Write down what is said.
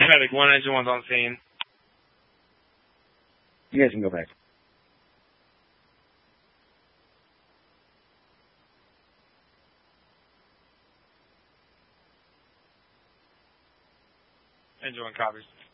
Medic, 1 engine 1's on scene. You guys can go back. Engine 1 copies.